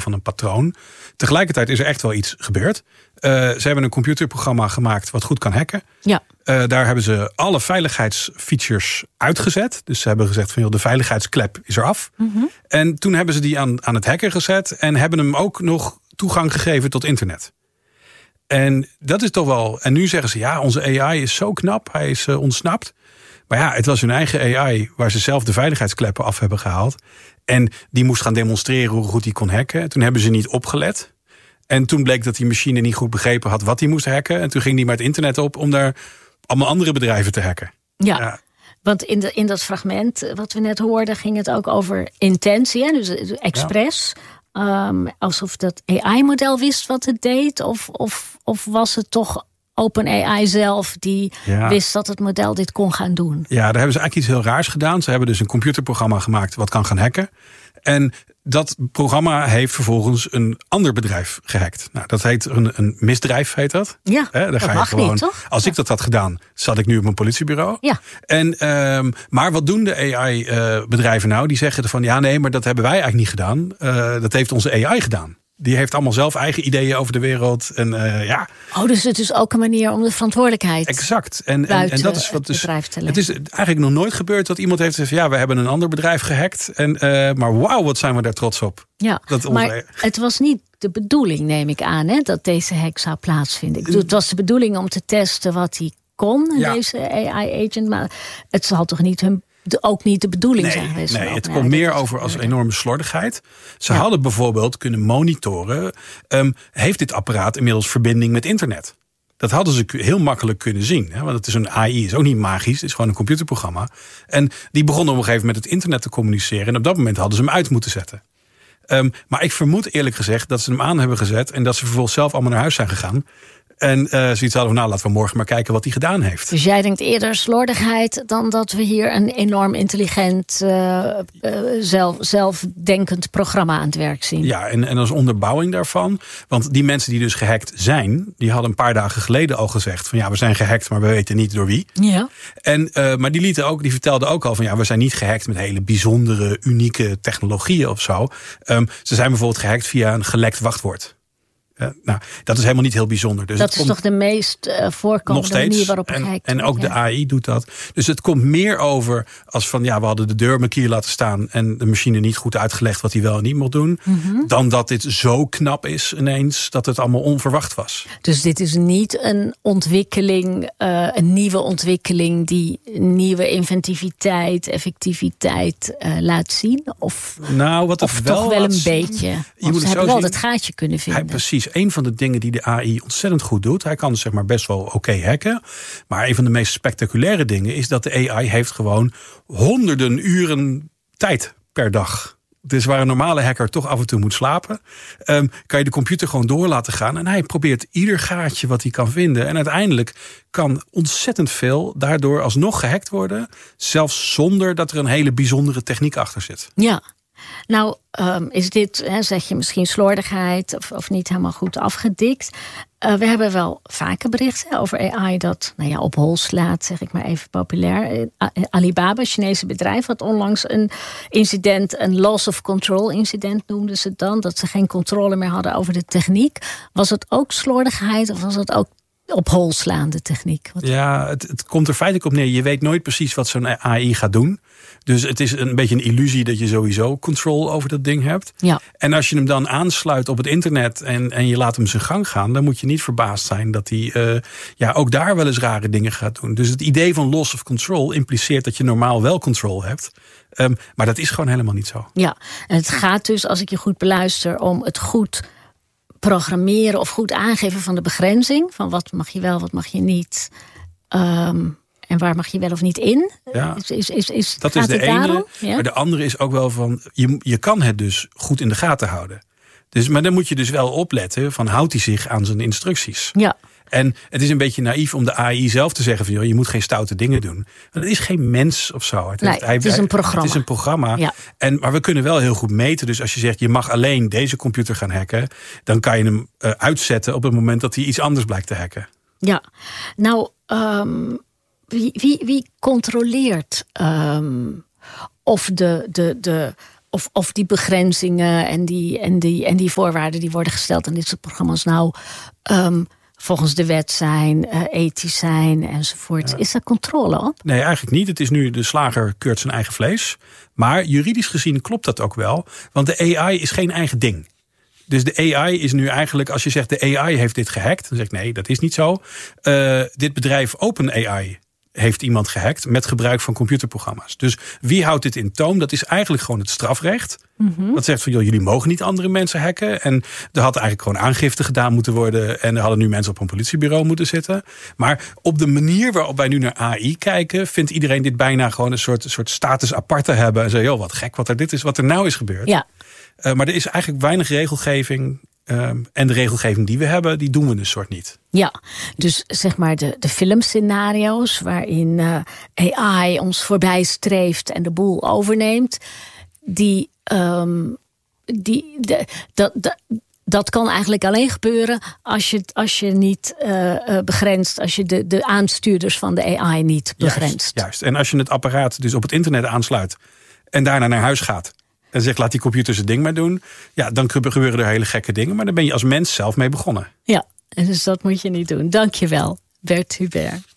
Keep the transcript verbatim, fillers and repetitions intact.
van een patroon. Tegelijkertijd is er echt wel iets gebeurd. Uh, ze hebben een computerprogramma gemaakt wat goed kan hacken. Ja. Uh, daar hebben ze alle veiligheidsfeatures uitgezet. Dus ze hebben gezegd van joh, de veiligheidsklep is eraf. Mm-hmm. En toen hebben ze die aan, aan het hacken gezet. En hebben hem ook nog toegang gegeven tot internet. En dat is toch wel... En nu zeggen ze ja, onze A I is zo knap. Hij is uh, ontsnapt. Maar ja, het was hun eigen A I waar ze zelf de veiligheidskleppen af hebben gehaald. En die moest gaan demonstreren hoe goed hij kon hacken. Toen hebben ze niet opgelet. En toen bleek dat die machine niet goed begrepen had wat hij moest hacken. En toen ging hij maar het internet op om daar allemaal andere bedrijven te hacken. Ja, ja. Want in, de, in dat fragment wat we net hoorden ging het ook over intentie. Hè? Dus expres. Ja. Um, alsof dat A I-model wist wat het deed. Of, of, of was het toch OpenAI zelf die ja. wist dat het model dit kon gaan doen? Ja, daar hebben ze eigenlijk iets heel raars gedaan. Ze hebben dus een computerprogramma gemaakt wat kan gaan hacken. En dat programma heeft vervolgens een ander bedrijf gehackt. Nou, dat heet een, een misdrijf, heet dat. Ja, He, dat ga mag je gewoon, niet, toch? Als ja. ik dat had gedaan, zat ik nu op een politiebureau. Ja. En, um, maar wat doen de A I-bedrijven uh, nou? Die zeggen van, ja nee, maar dat hebben wij eigenlijk niet gedaan. Uh, dat heeft onze A I gedaan. Die heeft allemaal zelf eigen ideeën over de wereld. En, uh, ja. Oh, dus het is ook een manier om de verantwoordelijkheid exact. En, en, en dat is wat dus. Het, het is eigenlijk nog nooit gebeurd dat iemand heeft gezegd: ja, we hebben een ander bedrijf gehackt. En, uh, maar wauw, wat zijn we daar trots op. Ja, dat onze... maar het was niet de bedoeling, neem ik aan, hè, dat deze hack zou plaatsvinden. Ik bedoel, het was de bedoeling om te testen wat hij kon, ja. deze A I-agent. Maar het zal toch niet hun. De, ook niet de bedoeling nee, zijn geweest. Nee, het komt ja, meer over als enorme slordigheid. Ze ja. hadden bijvoorbeeld kunnen monitoren. Um, heeft dit apparaat inmiddels verbinding met internet? Dat hadden ze heel makkelijk kunnen zien. Hè? Want het is een A I, is ook niet magisch. Het is gewoon een computerprogramma. En die begonnen op een gegeven moment met het internet te communiceren. En op dat moment hadden ze hem uit moeten zetten. Um, maar ik vermoed eerlijk gezegd dat ze hem aan hebben gezet. En dat ze vervolgens zelf allemaal naar huis zijn gegaan. En uh, zoiets hadden van, nou, laten we morgen maar kijken wat hij gedaan heeft. Dus jij denkt eerder slordigheid dan dat we hier een enorm intelligent, uh, uh, zelf, zelfdenkend programma aan het werk zien. Ja, en, en als onderbouwing daarvan. Want die mensen die dus gehackt zijn, die hadden een paar dagen geleden al gezegd van ja, we zijn gehackt, maar we weten niet door wie. Ja. En, uh, maar die, lieten ook, die vertelden ook al van ja, we zijn niet gehackt met hele bijzondere, unieke technologieën of zo. Um, ze zijn bijvoorbeeld gehackt via een gelekt wachtwoord. Uh, nou, dat is helemaal niet heel bijzonder. Dus dat is toch de meest uh, voorkomende manier waarop en, gehackt en ook ja. de A I doet dat. Dus het komt meer over als van ja, we hadden de deur een keer laten staan en de machine niet goed uitgelegd wat hij wel en niet mocht doen. Mm-hmm. Dan dat dit zo knap is ineens dat het allemaal onverwacht was. Dus dit is niet een ontwikkeling, uh, een nieuwe ontwikkeling die nieuwe inventiviteit, effectiviteit uh, laat zien? Of, nou, wat of wel toch wel een zien, beetje? Je Want moet ze het hebben wel zien. het gaatje kunnen vinden. Hij, precies. Een van de dingen die de A I ontzettend goed doet. Hij kan zeg maar best wel oké okay hacken. Maar een van de meest spectaculaire dingen is dat de A I heeft gewoon honderden uren tijd per dag. Dus waar een normale hacker toch af en toe moet slapen, um, kan je de computer gewoon door laten gaan. En hij probeert ieder gaatje wat hij kan vinden. En uiteindelijk kan ontzettend veel daardoor alsnog gehackt worden. Zelfs zonder dat er een hele bijzondere techniek achter zit. Ja. Nou, um, is dit, hè, zeg je misschien slordigheid of, of niet helemaal goed afgedikt. Uh, we hebben wel vaker berichten over A I dat nou ja, op hol slaat, zeg ik maar even populair. Uh, Alibaba, Chinese bedrijf, had onlangs een incident, een loss of control incident noemden ze het dan. Dat ze geen controle meer hadden over de techniek. Was het ook slordigheid of was het ook op hol slaande techniek? Wat... Ja, het, het komt er feitelijk op neer. Je weet nooit precies wat zo'n A I gaat doen. Dus het is een beetje een illusie dat je sowieso control over dat ding hebt. Ja. En als je hem dan aansluit op het internet en, en je laat hem zijn gang gaan, dan moet je niet verbaasd zijn dat hij uh, ja, ook daar wel eens rare dingen gaat doen. Dus het idee van loss of control impliceert dat je normaal wel control hebt. Um, maar dat is gewoon helemaal niet zo. Ja, en het gaat dus, als ik je goed beluister, om het goed programmeren of goed aangeven van de begrenzing. Van wat mag je wel, wat mag je niet. Um, en waar mag je wel of niet in? Ja, is, is, is, is, dat is de ene. Ja? Maar de andere is ook wel van, je, je kan het dus goed in de gaten houden. Dus, maar dan moet je dus wel opletten van, houdt hij zich aan zijn instructies? Ja. En het is een beetje naïef om de A I zelf te zeggen van, joh, je moet geen stoute dingen doen. Want het is geen mens of zo. Het, nee, heeft, hij, het is een programma. Het is een programma. Ja. En, maar we kunnen wel heel goed meten. Dus als je zegt, je mag alleen deze computer gaan hacken, dan kan je hem uh, uitzetten op het moment dat hij iets anders blijkt te hacken. Ja, nou, um, wie, wie, wie controleert um, of de, de, de of, of die begrenzingen en die, en, die, en die voorwaarden die worden gesteld aan dit soort programma's nou um, volgens de wet zijn, uh, ethisch zijn enzovoort. Ja. Is daar controle op? Nee, eigenlijk niet. Het is nu de slager keurt zijn eigen vlees. Maar juridisch gezien klopt dat ook wel. Want de A I is geen eigen ding. Dus de A I is nu eigenlijk, als je zegt de A I heeft dit gehackt, dan zeg ik nee, dat is niet zo. Uh, dit bedrijf OpenAI heeft iemand gehackt met gebruik van computerprogramma's. Dus wie houdt dit in toom? Dat is eigenlijk gewoon het strafrecht. Mm-hmm. Dat zegt van, joh, jullie mogen niet andere mensen hacken. En er had eigenlijk gewoon aangifte gedaan moeten worden. En er hadden nu mensen op een politiebureau moeten zitten. Maar op de manier waarop wij nu naar A I kijken, vindt iedereen dit bijna gewoon een soort, soort status apart te hebben. En zo, joh, wat gek wat er dit is, wat er nou is gebeurd. Ja. Uh, maar er is eigenlijk weinig regelgeving. Um, en de regelgeving die we hebben, die doen we dus soort niet. Ja, dus zeg maar de, de filmscenario's waarin uh, A I ons voorbij streeft en de boel overneemt, die, um, die de, dat, dat, dat kan eigenlijk alleen gebeuren als je, als je niet uh, uh, begrenst, als je de, de aanstuurders van de A I niet begrenst. Juist, juist. En als je het apparaat dus op het internet aansluit en daarna naar huis gaat en zegt, laat die computer zijn ding maar doen. Ja, dan gebeuren er hele gekke dingen. Maar dan ben je als mens zelf mee begonnen. Ja, en dus dat moet je niet doen. Dank je wel, Bert Hubert.